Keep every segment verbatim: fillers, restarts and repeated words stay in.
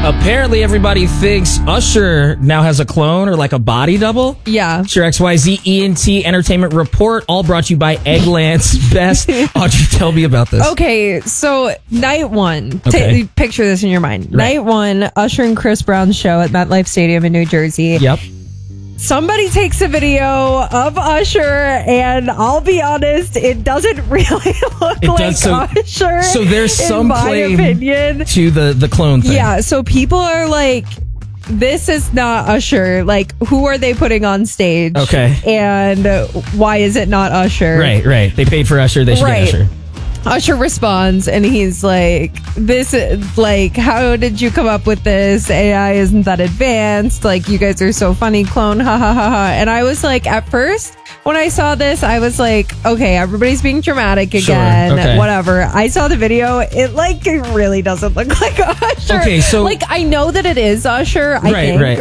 Apparently, everybody thinks Usher now has a clone or like a body double. Yeah. Sure, X Y Z E N T Entertainment Report, all brought to you by Eggland's Best. Audrey, tell me about this. Okay, so night one, Okay. t- picture this in your mind. Right. Night one, Usher and Chris Brown's show at MetLife Stadium in New Jersey. Yep. Somebody takes a video of Usher, and I'll be honest, it doesn't really look It like does, so- Usher. So there's some in my claim opinion. to the, the clone thing. Yeah, so people are like, this is not Usher. Like, who are they putting on stage? Okay. And why is it not Usher? Right, right. They paid for Usher. They should Right. get Usher. Usher responds and he's like, this, like, how did you come up with this? A I isn't that advanced. Like, you guys are so funny, clone, ha ha ha ha. And I was like, at first, when I saw this, I was like, okay, everybody's being dramatic Sure, again, okay. whatever. I saw the video. It, like, it really doesn't look like Usher. Okay, so- Like, I know that it is Usher, I right, think. right.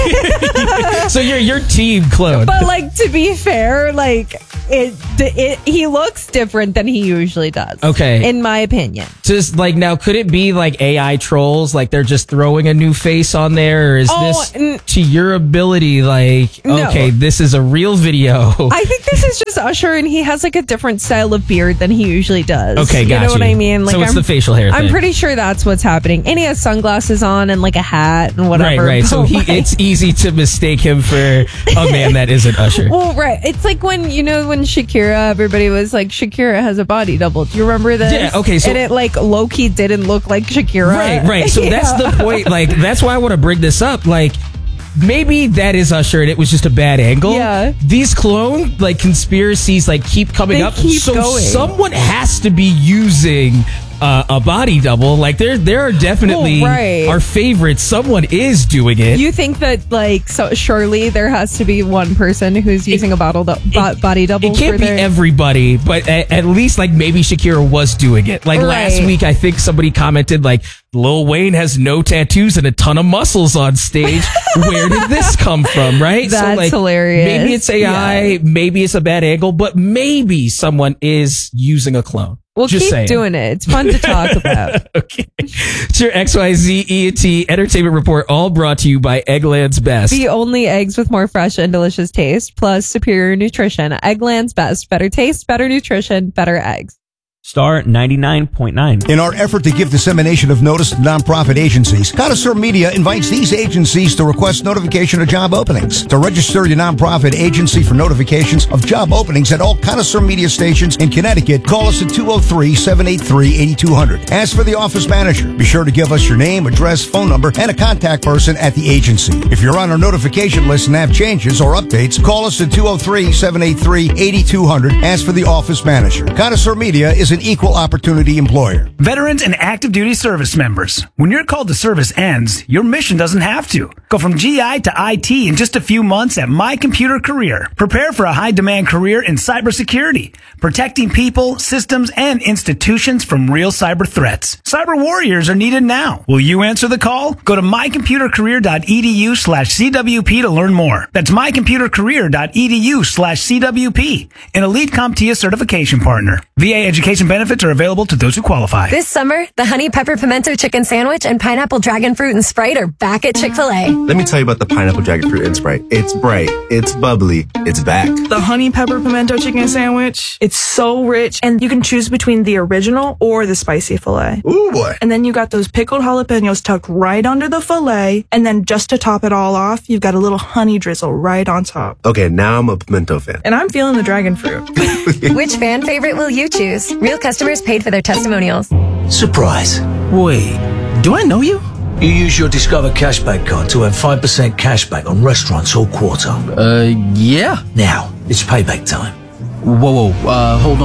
Okay. So you're, you're team clone. But, like, to be fair, like, it, it, he looks different than he usually does. Okay. In my opinion. Just like, now, could it be like A I trolls? Like they're just throwing a new face on there? Or is Oh, this n- to your ability? Like, No. okay, this is a real video. I think this is just Usher, and he has like a different style of beard than he usually does. Okay, you got know you. what I mean? Like, So it's I'm, the facial hair I'm thing. pretty sure that's what's happening. And he has sunglasses on and like a hat and whatever. Right, right. So But, he, like- it's easy to mistake him for a man that isn't Usher. Well, right. It's like when, you know, when Shakira, everybody was like, Shakira has a body double. Do you remember this? Yeah, okay, so- and it like low-key didn't look like Shakira. Right, right. So that's Yeah. the point. Like, that's why I want to bring this up. Like, maybe that is Usher and it was just a bad angle. Yeah. These clone, like, conspiracies, like, keep coming They up. keep so going. someone has to be using uh, a body double. Like, there there are definitely Well, right. our favorites. Someone is doing it. You think that, like, so surely there has to be one person who's using a bottle do- bo- body double It can't for be their... everybody, but at, at least like maybe Shakira was doing it. Like last Right. week, I think somebody commented like Lil Wayne has no tattoos and a ton of muscles on stage. Where did this come from? Right? That's like, hilarious. Maybe it's A I, Yeah. maybe it's a bad angle, but maybe someone is using a clone. We'll Just keep saying. doing it. It's fun to talk about. Okay. It's your X Y Z E N T Entertainment Report, all brought to you by Eggland's Best. The only eggs with more fresh and delicious taste, plus superior nutrition. Eggland's Best. Better taste, better nutrition, better eggs. Star ninety-nine point nine. In our effort to give dissemination of notice to nonprofit agencies, Connoisseur Media invites these agencies to request notification of job openings. To register your nonprofit agency for notifications of job openings at all Connoisseur Media stations in Connecticut, call us at two oh three, seven eight three, eight two zero zero. Ask for the office manager. Be sure to give us your name, address, phone number, and a contact person at the agency. If you're on our notification list and have changes or updates, call us at two oh three, seven eight three, eight two zero zero. Ask for the office manager. Connoisseur Media is an equal opportunity employer. Veterans and active duty service members, when your call to service ends, your mission doesn't have to. Go from G I to I T in just a few months at My Computer Career. Prepare for a high demand career in cybersecurity, protecting people, systems, and institutions from real cyber threats. Cyber warriors are needed now. Will you answer the call? Go to mycomputercareer.edu slash CWP to learn more. That's mycomputercareer.edu slash CWP, an elite CompTIA certification partner. V A education benefits are available to those who qualify. This summer, the honey pepper pimento chicken sandwich and pineapple dragon fruit and Sprite are back at Chick-fil-A. Let me tell you about the pineapple dragon fruit and Sprite. It's bright, it's bubbly, it's back. The honey pepper pimento chicken sandwich, it's so rich, and you can choose between the original or the spicy filet. Ooh boy. And then you got those pickled jalapenos tucked right under the filet, and then just to top it all off, you've got a little honey drizzle right on top. Okay, now I'm a pimento fan. And I'm feeling the dragon fruit. Which fan favorite will you choose? Real customers paid for their testimonials. Surprise. Wait, do I know you? You use your Discover Cashback card to earn five percent cashback on restaurants all quarter. Uh, yeah. Now, it's payback time. Whoa, whoa, uh, hold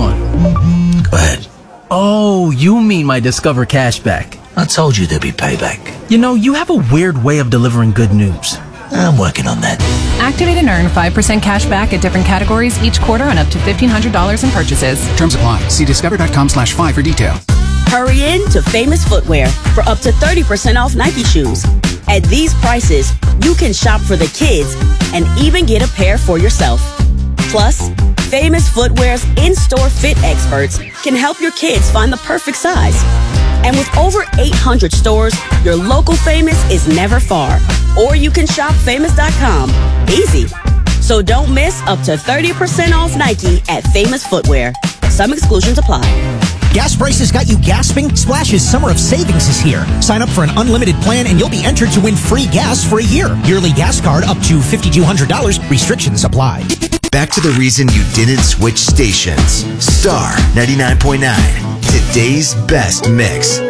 on. Go ahead. Oh, you mean my Discover Cashback. I told you there'd be payback. You know, you have a weird way of delivering good news. I'm working on that. Activate and earn five percent cash back at different categories each quarter on up to fifteen hundred dollars in purchases. Terms apply. See discover.com slash five for details. Hurry in to Famous Footwear for up to thirty percent off Nike shoes. At these prices, you can shop for the kids and even get a pair for yourself. Plus, Famous Footwear's in-store fit experts can help your kids find the perfect size. And with over eight hundred stores, your local Famous is never far. Or you can shop famous dot com. Easy. So don't miss up to thirty percent off Nike at Famous Footwear. Some exclusions apply. Gas prices got you gasping? Splash's Summer of Savings is here. Sign up for an unlimited plan and you'll be entered to win free gas for a year. Yearly gas card up to five thousand two hundred dollars. Restrictions apply. Back to the reason you didn't switch stations. Star ninety-nine point nine. Today's best mix.